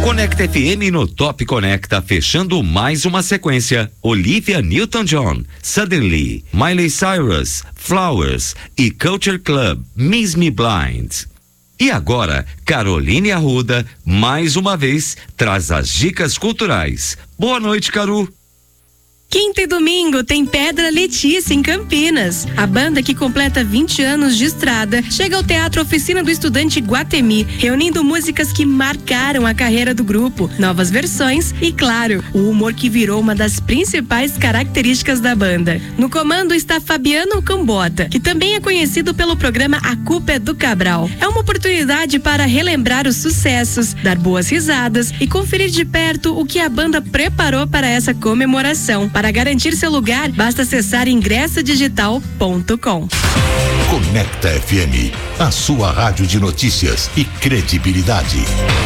Conecta FM no Top Conecta, fechando mais uma sequência. Olivia Newton-John, Suddenly, Miley Cyrus, Flowers e Culture Club, Miss Me Blind. E agora, Caroline Arruda, mais uma vez, traz as dicas culturais. Boa noite, Caru. Quinta e domingo tem Pedra Letícia em Campinas. A banda, que completa 20 anos de estrada, chega ao Teatro Oficina do Estudante Guatemi, reunindo músicas que marcaram a carreira do grupo, novas versões e, claro, o humor que virou uma das principais características da banda. No comando está Fabiano Cambota, que também é conhecido pelo programa A Culpa é do Cabral. É uma oportunidade para relembrar os sucessos, dar boas risadas e conferir de perto o que a banda preparou para essa comemoração. Para garantir seu lugar, basta acessar ingressodigital.com. Conecta FM, a sua rádio de notícias e credibilidade.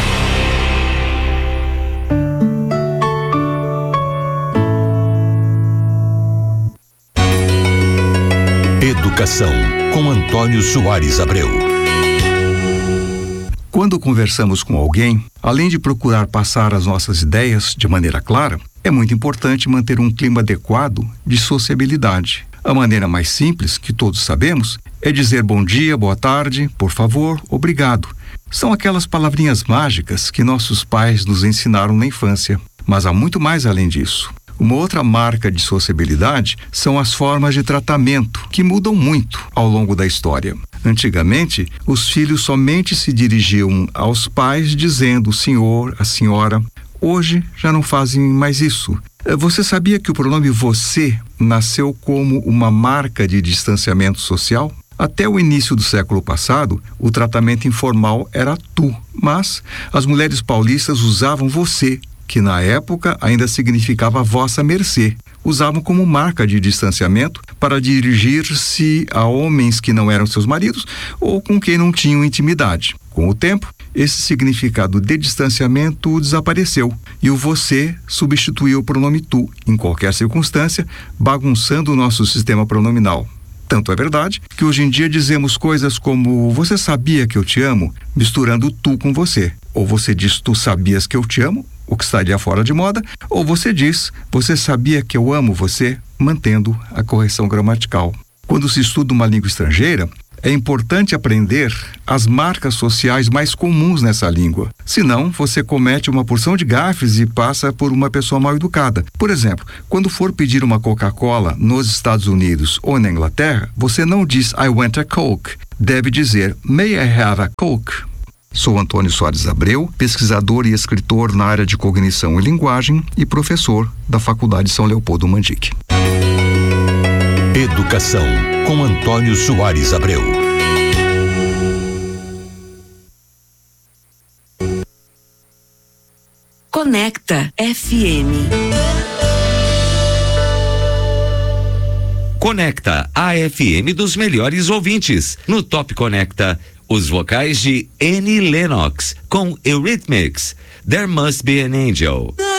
Educação, com Antônio Soares Abreu. Quando conversamos com alguém, além de procurar passar as nossas ideias de maneira clara, é muito importante manter um clima adequado de sociabilidade. A maneira mais simples, que todos sabemos, é dizer bom dia, boa tarde, por favor, obrigado. São aquelas palavrinhas mágicas que nossos pais nos ensinaram na infância. Mas há muito mais além disso. Uma outra marca de sociabilidade são as formas de tratamento, que mudam muito ao longo da história. Antigamente, os filhos somente se dirigiam aos pais dizendo o senhor, a senhora. Hoje já não fazem mais isso. Você sabia que o pronome você nasceu como uma marca de distanciamento social? Até o início do século passado, o tratamento informal era tu, mas as mulheres paulistas usavam você, que na época ainda significava vossa mercê. Usavam como marca de distanciamento para dirigir-se a homens que não eram seus maridos ou com quem não tinham intimidade. Com o tempo, esse significado de distanciamento desapareceu e o você substituiu o pronome tu em qualquer circunstância, bagunçando o nosso sistema pronominal. Tanto é verdade que hoje em dia dizemos coisas como você sabia que eu te amo, misturando tu com você. Ou você diz tu sabias que eu te amo, o que estaria fora de moda, ou você diz você sabia que eu amo você, mantendo a correção gramatical. Quando se estuda uma língua estrangeira, é importante aprender as marcas sociais mais comuns nessa língua. Senão, você comete uma porção de gafes e passa por uma pessoa mal educada. Por exemplo, quando for pedir uma Coca-Cola nos Estados Unidos ou na Inglaterra, você não diz I want a Coke. Deve dizer May I have a Coke? Sou Antônio Soares Abreu, pesquisador e escritor na área de cognição e linguagem e professor da Faculdade São Leopoldo Mandic. Educação, com Antônio Soares Abreu. Conecta FM. Conecta, a FM dos melhores ouvintes. No Top Conecta, os vocais de Annie Lennox com Eurythmics, There Must Be an Angel.